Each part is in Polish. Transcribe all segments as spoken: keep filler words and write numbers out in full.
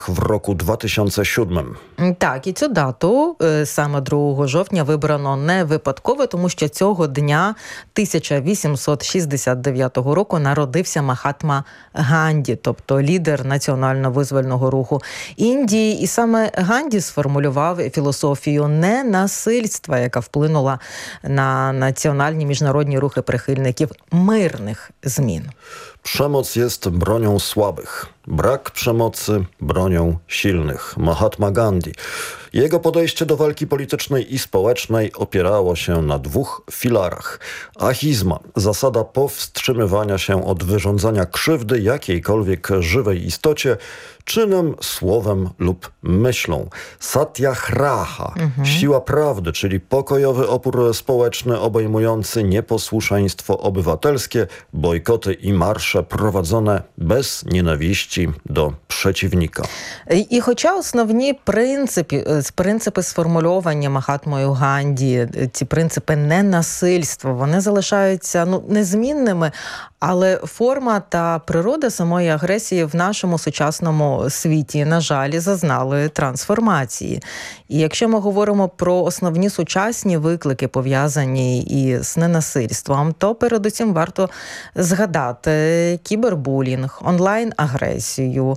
w roku dwa tysiące siódmym. Так, і цю дату, саме другого жовтня, вибрано не випадково, тому що цього дня тисяча вісімсот шістдесят дев'ятого року народився Махатма Ганді, тобто лідер національно-визвольного руху Індії. І саме Ганді сформулював філософію ненасильства, яка вплинула на національні міжнародні рухи прихильників мирних змін. Przemoc jest bronią słabych. Brak przemocy bronią silnych. Mahatma Gandhi. Jego podejście do walki politycznej i społecznej opierało się na dwóch filarach. Ahizma, zasada powstrzymywania się od wyrządzania krzywdy jakiejkolwiek żywej istocie, czynem, słowem lub myślą. Satyagraha, mhm. siła prawdy, czyli pokojowy opór społeczny obejmujący nieposłuszeństwo obywatelskie, bojkoty i marsze prowadzone bez nienawiści do przeciwnika. І, і хоча основні принципи, принципи сформульовані Махатмою Ганді, ці принципи ненасильства, вони залишаються ну, незмінними, але форма та природа самої агресії в нашому сучасному світі, на жаль, зазнали трансформації. І якщо ми говоримо про основні сучасні виклики, пов'язані із ненасильством, то передусім варто згадати кібербулінг, онлайн-агресію.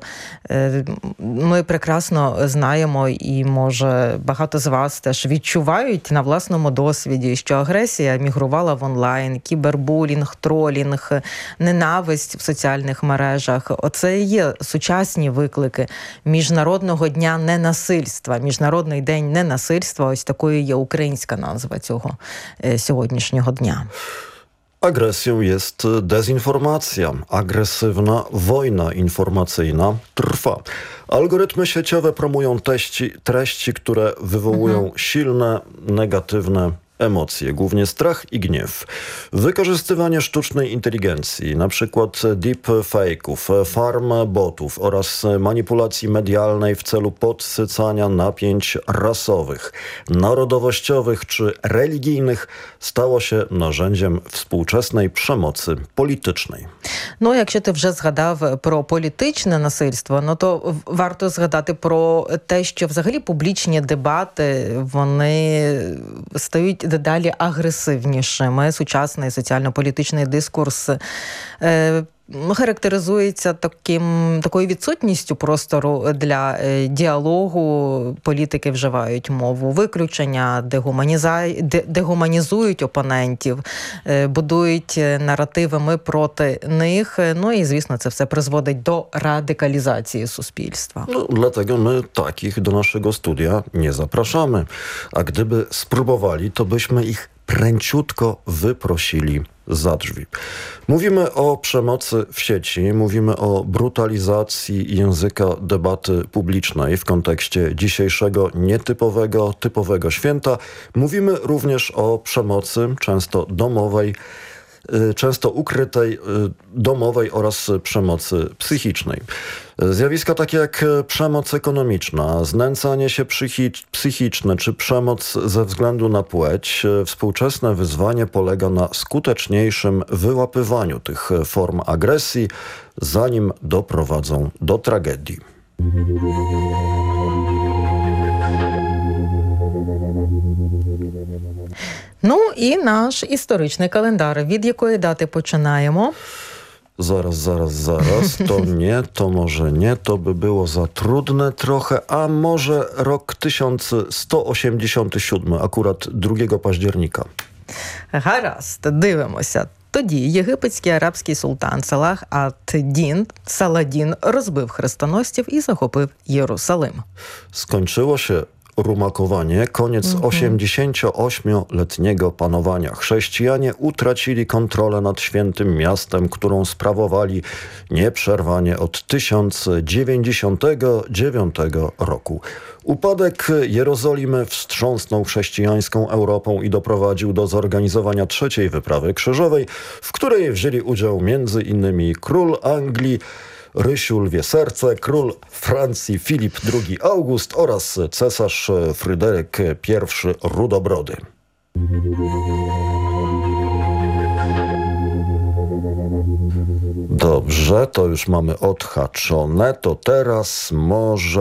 Ми прекрасно знаємо і, може, багато з вас теж відчувають на власному досвіді, що агресія мігрувала в онлайн, кібербулінг, тролінг, ненависть в соціальних мережах. Оце і є сучасні виклики Міжнародного дня ненасильства. Міжнародний день ненасильства, ось такою є українська назва цього сьогоднішнього дня. Agresją jest dezinformacja. Agresywna wojna informacyjna trwa. Algorytmy sieciowe promują teści, treści, które wywołują mhm. silne, negatywne emocje, głównie strach i gniew. Wykorzystywanie sztucznej inteligencji, na przykład deepfake'ów, farm botów oraz manipulacji medialnej w celu podsycania napięć rasowych, narodowościowych czy religijnych stało się narzędziem współczesnej przemocy politycznej. Ну, якщо ти вже згадав про політичне насильство, ну то варто згадати про те, що взагалі публічні дебати, вони стають дедалі агресивнішими. Сучасний соціально-політичний дискурс е, характеризується таким, такою відсутністю простору для е, діалогу. Політики вживають мову виключення, дегуманіза... дегуманізують опонентів, е, будують наративи «ми проти них». Ну і, звісно, це все призводить до радикалізації суспільства. No, dlatego my takich do naszego studia nie zapraszamy. A gdyby spróbowali, to byśmy ich pręciutko wyprosili za drzwi. Mówimy o przemocy w sieci, mówimy o brutalizacji języka debaty publicznej w kontekście dzisiejszego nietypowego, typowego święta. Mówimy również o przemocy, często domowej, często ukrytej, domowej oraz przemocy psychicznej. Zjawiska takie jak przemoc ekonomiczna, znęcanie się psychiczne czy przemoc ze względu na płeć, współczesne wyzwanie polega na skuteczniejszym wyłapywaniu tych form agresji, zanim doprowadzą do tragedii. Ну і наш історичний календар. Від якої дати починаємо? Zaraz, zaraz, zaraz. To nie, to może nie. To by było za trudne trochę. A może rok tysiąc sto osiemdziesiąty siódmy, akurat drugiego października. Гаразд, дивимося. Тоді єгипетський арабський султан Салах ад-Дін Саладін розбив хрестоносців і захопив Єрусалим. Skończyło się rumakowanie, koniec mm-hmm. osiemdziesięcioośmioletniego panowania. Chrześcijanie utracili kontrolę nad świętym miastem, którą sprawowali nieprzerwanie od tysiąc dziewięćdziesiątego dziewiątego roku. Upadek Jerozolimy wstrząsnął chrześcijańską Europą i doprowadził do zorganizowania trzeciej wyprawy krzyżowej, w której wzięli udział między innymi król Anglii Rysiu Lwie Serce, król Francji Filip drugi August oraz cesarz Fryderyk pierwszy Rudobrody. Dobrze, to już mamy odhaczone, to teraz może